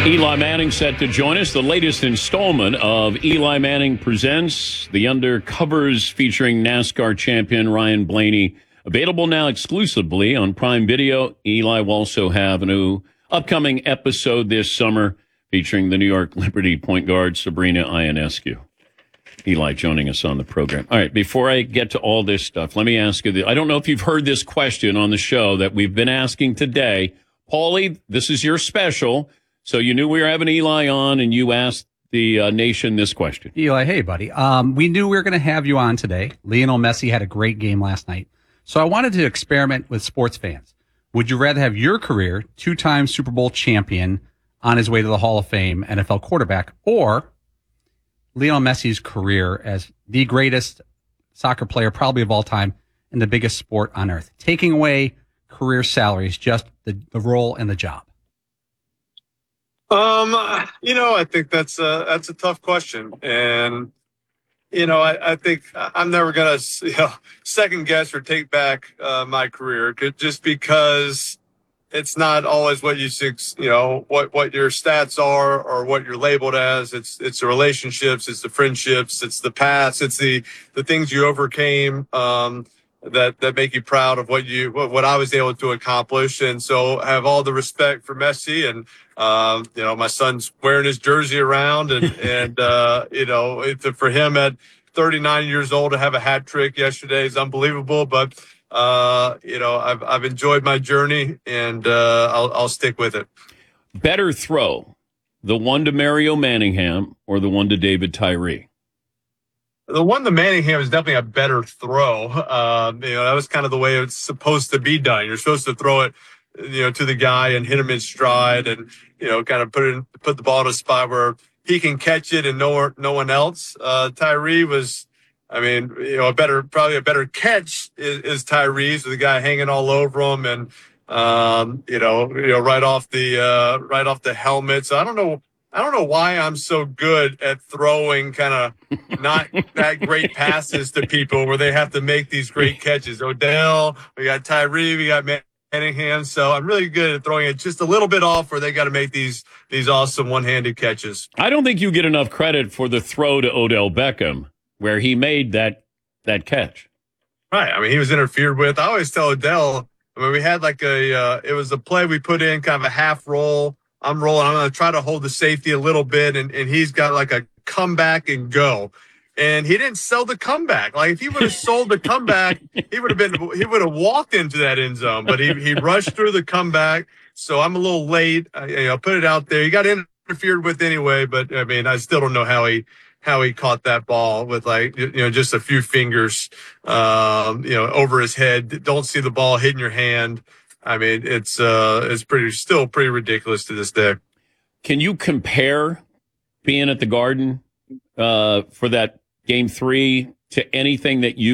Eli Manning set to join us. The latest installment of Eli Manning Presents, the Undercovers featuring NASCAR champion Ryan Blaney. Available now exclusively on Prime Video. Eli will also have a new upcoming episode this summer featuring the New York Liberty point guard Sabrina Ionescu. Eli joining us on the program. All right, before I get to all this stuff, let me ask you, I don't know if you've heard this question on the show that we've been asking today. Paulie, this is your special. So you knew we were having Eli on, and you asked the nation this question. Eli, hey, buddy. We knew we were going to have you on today. Lionel Messi had a great game last night. So I wanted to experiment with sports fans. Would you rather have your career, two-time Super Bowl champion, on his way to the Hall of Fame, NFL quarterback, or Lionel Messi's career as the greatest soccer player probably of all time in the biggest sport on earth, taking away career salaries, just the role and the job? I think that's a tough question. And, I think I'm never going to, second guess or take back my career just because it's not always what you what your stats are or what you're labeled as. It's the relationships, it's the friendships, it's the past, it's the things you overcame, that make you proud of what I was able to accomplish. And so I have all the respect for Messi, and my son's wearing his jersey around, and for him at 39 years old to have a hat trick yesterday is unbelievable. But I've enjoyed my journey, and I'll stick with it. Better throw, the one to Mario Manningham or the one to David Tyree? The one to Manningham is definitely a better throw. That was kind of the way it's supposed to be done. You're supposed to throw it, to the guy and hit him in stride, and kind of put the ball in a spot where he can catch it and no one else. Tyree was, probably a better catch is Tyree's, with the guy hanging all over him, and right off the helmet. So I don't know why I'm so good at throwing kind of not that great passes to people where they have to make these great catches. Odell, we got Tyree, we got Manningham. So I'm really good at throwing it just a little bit off where they got to make these awesome one-handed catches. I don't think you get enough credit for the throw to Odell Beckham where he made that catch. Right. He was interfered with. I always tell Odell, we had it was a play we put in, kind of a half roll. I'm rolling. I'm going to try to hold the safety a little bit, and he's got like a comeback and go. And he didn't sell the comeback. Like, if he would have sold the comeback, he would have walked into that end zone. But he rushed through the comeback. So I'm a little late. I put it out there. He got interfered with anyway. But I still don't know how he caught that ball with just a few fingers, over his head. Don't see the ball hitting your hand. It's still pretty ridiculous to this day. Can you compare being at the Garden for that Game 3 to anything that you